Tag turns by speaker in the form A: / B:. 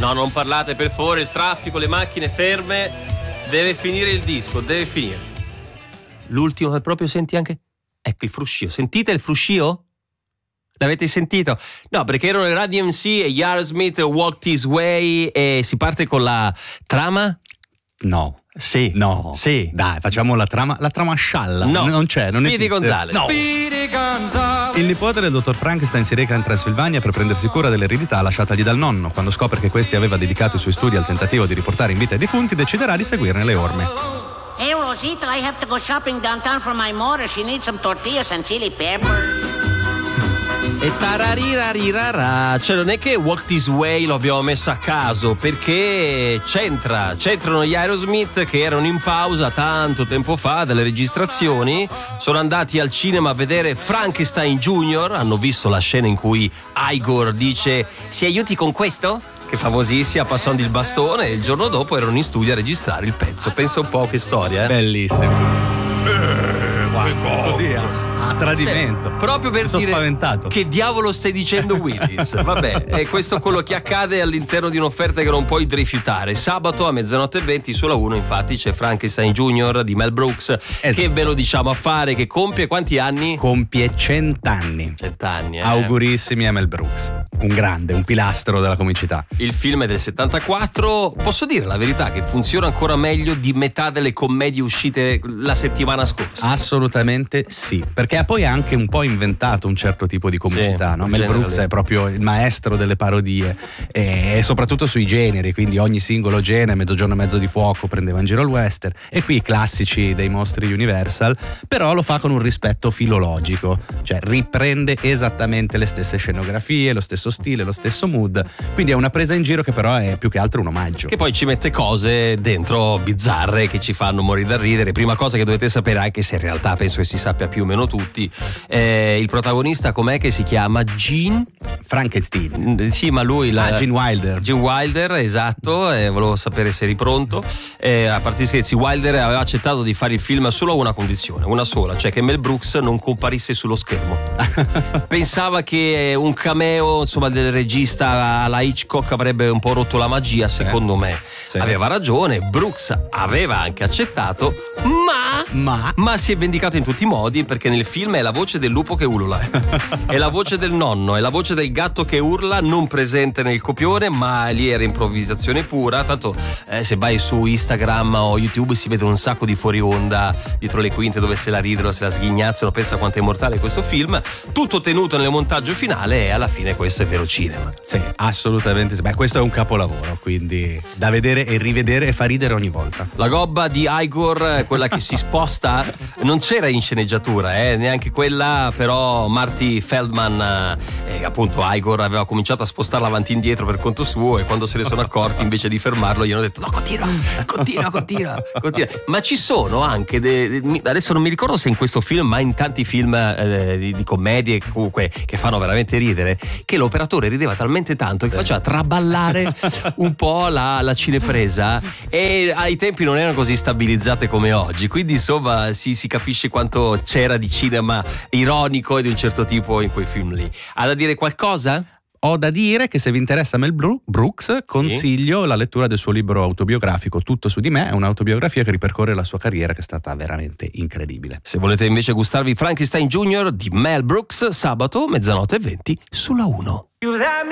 A: No, non parlate per favore, il traffico, le macchine ferme. Deve finire il disco, deve finire. L'ultimo che proprio senti anche... Ecco il fruscio, sentite il fruscio? L'avete sentito? No, perché erano i Run DMC e gli Aerosmith, Walk This Way, e si parte con la trama?
B: No.
A: Sì.
B: No.
A: Sì.
B: Dai, facciamo la trama scialla.
A: No.
B: Non c'è, non
A: Speedy
B: esiste.
A: Gonzales.
B: No. Il nipote del dottor Frankenstein si reca in Transilvania per prendersi cura dell'eredità lasciatagli dal nonno. Quando scopre che questi aveva dedicato i suoi studi al tentativo di riportare in vita i defunti, deciderà di seguirne le orme.
C: Hey, Rosita, I have to go shopping downtown for my mother. She needs some tortillas and chili pepper.
A: E tararirarira, cioè non è che Walk This Way lo abbiamo messo a caso, perché c'entrano gli Aerosmith che erano in pausa tanto tempo fa dalle registrazioni, sono andati al cinema a vedere Frankenstein Junior, hanno visto la scena in cui Igor dice "si aiuti con questo?", che famosissima, passando il bastone, e il giorno dopo erano in studio a registrare il pezzo. Pensa un po' che storia,
B: Bellissimo. Così a tradimento.
A: Cioè, proprio per
B: sono
A: dire
B: spaventato.
A: Che diavolo stai dicendo, Willis? Vabbè, e questo è quello che accade all'interno di un'offerta che non puoi rifiutare. Sabato a 00:20 sulla 1 infatti c'è Frankenstein Junior di Mel Brooks,
B: esatto.
A: Che ve lo diciamo a fare, che compie quanti anni?
B: Compie 100 anni.
A: 100 anni,
B: Augurissimi a Mel Brooks, un grande, un pilastro della comicità.
A: Il film è del 74, posso dire la verità che funziona ancora meglio di metà delle commedie uscite la settimana scorsa.
B: Assolutamente sì, perché poi ha anche un po' inventato un certo tipo di comicità,
A: sì,
B: no? Mel Brooks è proprio il maestro delle parodie e soprattutto sui generi, quindi ogni singolo genere, Mezzogiorno e mezzo di fuoco, prendeva in giro il western, e qui i classici dei mostri Universal, però lo fa con un rispetto filologico, cioè riprende esattamente le stesse scenografie, lo stesso stile, lo stesso mood, quindi è una presa in giro che però è più che altro un omaggio.
A: Che poi ci mette cose dentro bizzarre che ci fanno morire da ridere. Prima cosa che dovete sapere, anche se in realtà penso che si sappia più o meno tutti, il protagonista com'è che si chiama? Gene
B: Frankenstein.
A: Sì, ma lui
B: Gene Wilder.
A: Gene Wilder, esatto, volevo sapere se eri pronto. A parte gli scherzi, Wilder aveva accettato di fare il film solo a una condizione, una sola, cioè che Mel Brooks non comparisse sullo schermo. Pensava che un cameo, insomma, del regista alla Hitchcock avrebbe un po' rotto la magia, secondo me.
B: Sì.
A: Aveva ragione, Brooks aveva anche accettato, ma si è vendicato in tutti i modi, perché nel film è la voce del lupo che ulula, è la voce del nonno, è la voce del gatto che urla, non presente nel copione, ma lì era improvvisazione pura. Tanto se vai su Instagram o YouTube si vedono un sacco di fuori onda dietro le quinte dove se la ridono, se la sghignazzano. Pensa quanto è immortale questo film, tutto tenuto nel montaggio finale, e alla fine questo è vero cinema.
B: Sì, assolutamente sì. Beh, questo è un capolavoro, quindi da vedere e rivedere, e fa ridere ogni volta.
A: La gobba di Igor, quella che si sposta, non c'era in sceneggiatura, neanche quella, però Marty Feldman, appunto Igor aveva cominciato a spostarla avanti e indietro per conto suo, e quando se ne sono accorti, invece di fermarlo, gli hanno detto no, continua. Ma ci sono anche adesso non mi ricordo se in questo film, ma in tanti film di commedie comunque che fanno veramente ridere, che l'operatore rideva talmente tanto che faceva traballare un po' la cinepresa, e ai tempi non erano così stabilizzate come oggi, quindi insomma si capisce quanto c'era di cinema ironico e di un certo tipo in quei film lì. Ha da dire qualcosa?
B: Ho da dire che se vi interessa Mel Brooks, consiglio la lettura del suo libro autobiografico Tutto su di me. È un'autobiografia che ripercorre la sua carriera, che è stata veramente incredibile.
A: Se volete invece gustarvi Frankenstein Junior di Mel Brooks, sabato 00:20 sulla 1.